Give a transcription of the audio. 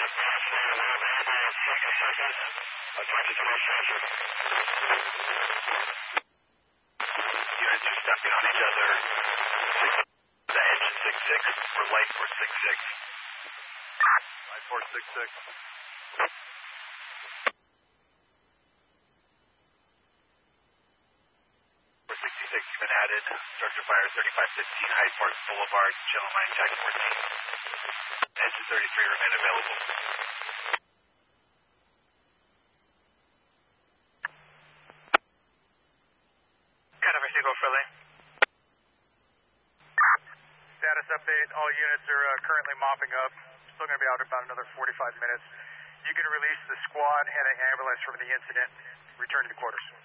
Units are stepping on each other. The engine 6-6 for light for 6-6. Light for 6-6. For 66, you've been added. Structure fire 3515 Hyde Park Boulevard, channel 9, tag 14. Engine 33 remain available. Status update, all units are currently mopping up. Still going to be out about another 45 minutes. You can release the squad and an ambulance from the incident. Return to the quarters.